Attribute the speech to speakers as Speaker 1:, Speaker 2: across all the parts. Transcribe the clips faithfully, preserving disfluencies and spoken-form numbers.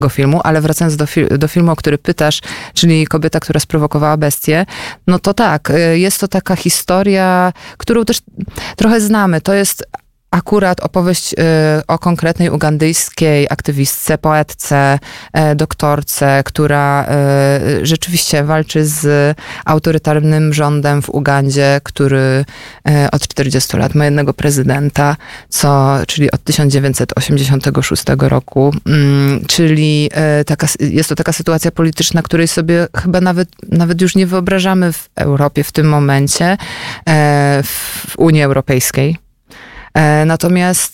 Speaker 1: filmu, ale wracając do, fi- do filmu, o który pytasz, czyli Kobieta, która sprowokowała bestię, no to tak, jest to taka historia, którą też trochę znamy. To jest akurat opowieść y, o konkretnej ugandyjskiej aktywistce, poetce, y, doktorce, która y, rzeczywiście walczy z autorytarnym rządem w Ugandzie, który y, od czterdziestu lat ma jednego prezydenta, co, czyli od tysiąc dziewięćset osiemdziesiątego szóstego roku. Y, czyli y, taka, jest to taka sytuacja polityczna, której sobie chyba nawet, nawet już nie wyobrażamy w Europie w tym momencie, y, w Unii Europejskiej. Natomiast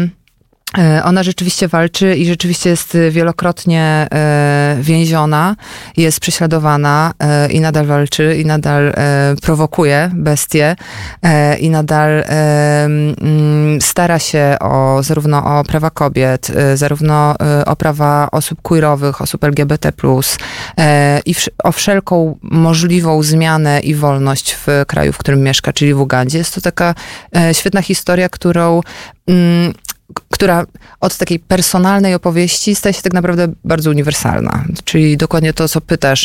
Speaker 1: ona rzeczywiście walczy i rzeczywiście jest wielokrotnie więziona, jest prześladowana i nadal walczy i nadal prowokuje bestie i nadal stara się o, zarówno o prawa kobiet, zarówno o prawa osób queerowych, osób L G B T plus i o wszelką możliwą zmianę i wolność w kraju, w którym mieszka, czyli w Ugandzie. Jest to taka świetna historia, którą która od takiej personalnej opowieści staje się tak naprawdę bardzo uniwersalna. Czyli dokładnie to, co pytasz,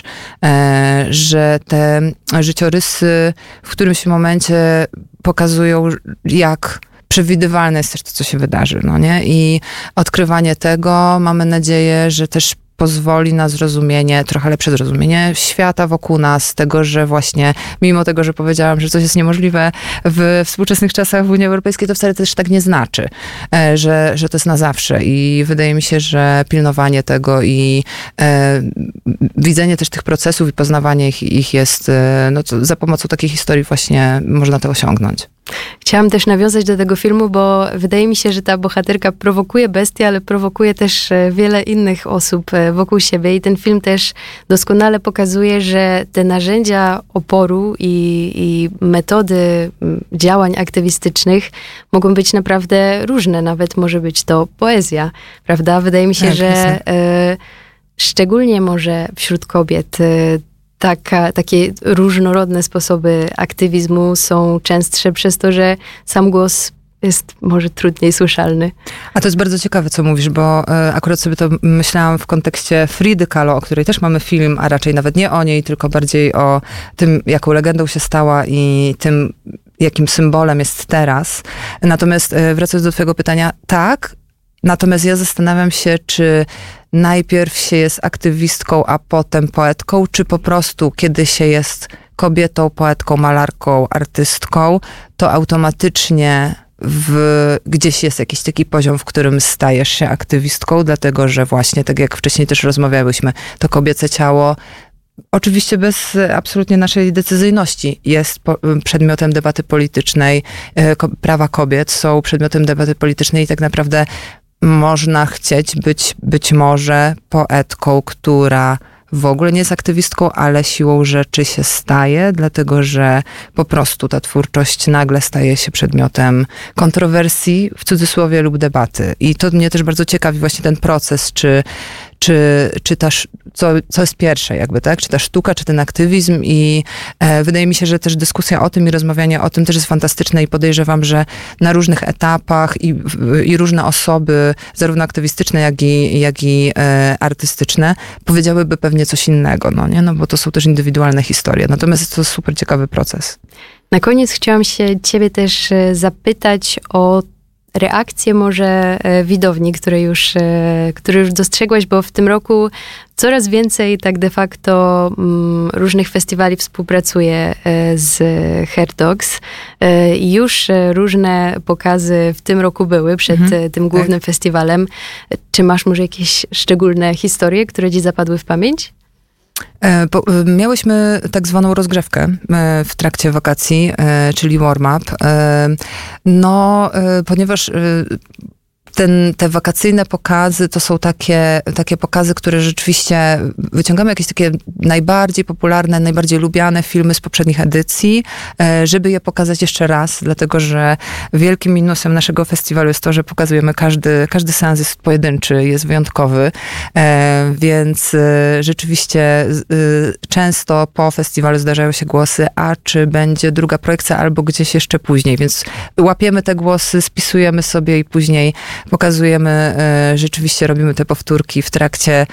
Speaker 1: e, że te życiorysy w którymś momencie pokazują, jak przewidywalne jest też to, co się wydarzy, no nie? I odkrywanie tego, mamy nadzieję, że też pozwoli na zrozumienie, trochę lepsze zrozumienie świata wokół nas, tego, że właśnie, mimo tego, że powiedziałam, że coś jest niemożliwe w współczesnych czasach w Unii Europejskiej, to wcale też tak nie znaczy, że, że to jest na zawsze. I wydaje mi się, że pilnowanie tego i e, widzenie też tych procesów i poznawanie ich, ich jest, no to za pomocą takiej historii właśnie można to osiągnąć.
Speaker 2: Chciałam też nawiązać do tego filmu, bo wydaje mi się, że ta bohaterka prowokuje bestię, ale prowokuje też wiele innych osób wokół siebie i ten film też doskonale pokazuje, że te narzędzia oporu i, i metody działań aktywistycznych mogą być naprawdę różne. Nawet może być to poezja, prawda? Wydaje mi się, tak, że e, szczególnie może wśród kobiet e, Taka, takie różnorodne sposoby aktywizmu są częstsze przez to, że sam głos jest może trudniej słyszalny.
Speaker 1: A to jest bardzo ciekawe, co mówisz, bo e, akurat sobie to myślałam w kontekście Fridy Kahlo, o której też mamy film, a raczej nawet nie o niej, tylko bardziej o tym, jaką legendą się stała i tym, jakim symbolem jest teraz. Natomiast e, wracając do twojego pytania, tak, natomiast ja zastanawiam się, czy najpierw się jest aktywistką, a potem poetką, czy po prostu kiedy się jest kobietą, poetką, malarką, artystką, to automatycznie w, gdzieś jest jakiś taki poziom, w którym stajesz się aktywistką, dlatego że właśnie, tak jak wcześniej też rozmawiałyśmy, to kobiece ciało, oczywiście bez absolutnie naszej decyzyjności, jest po, przedmiotem debaty politycznej, ko, prawa kobiet są przedmiotem debaty politycznej i tak naprawdę można chcieć być być może poetką, która w ogóle nie jest aktywistką, ale siłą rzeczy się staje, dlatego że po prostu ta twórczość nagle staje się przedmiotem kontrowersji, w cudzysłowie, lub debaty. I to mnie też bardzo ciekawi właśnie ten proces, czy Czy, czy ta, co, co jest pierwsze jakby, tak? Czy ta sztuka, czy ten aktywizm i e, wydaje mi się, że też dyskusja o tym i rozmawianie o tym też jest fantastyczne i podejrzewam, że na różnych etapach i, i różne osoby, zarówno aktywistyczne, jak i, jak i e, artystyczne, powiedziałyby pewnie coś innego, no nie? No bo to są też indywidualne historie. Natomiast jest to super ciekawy proces.
Speaker 2: Na koniec chciałam się ciebie też zapytać o reakcje może widowni, które już, które już dostrzegłaś, bo w tym roku coraz więcej tak de facto m, różnych festiwali współpracuje z Hair Dogs. I już różne pokazy w tym roku były przed mhm, tym głównym tak. festiwalem. Czy masz może jakieś szczególne historie, które ci zapadły w pamięć?
Speaker 1: Miałyśmy tak zwaną rozgrzewkę w trakcie wakacji, czyli warm-up. No, ponieważ ten, te wakacyjne pokazy to są takie, takie pokazy, które rzeczywiście wyciągamy jakieś takie najbardziej popularne, najbardziej lubiane filmy z poprzednich edycji, żeby je pokazać jeszcze raz, dlatego że wielkim minusem naszego festiwalu jest to, że pokazujemy każdy, każdy seans jest pojedynczy, jest wyjątkowy, więc rzeczywiście często po festiwalu zdarzają się głosy, a czy będzie druga projekcja albo gdzieś jeszcze później, więc łapiemy te głosy, spisujemy sobie i później pokazujemy, rzeczywiście robimy te powtórki w trakcie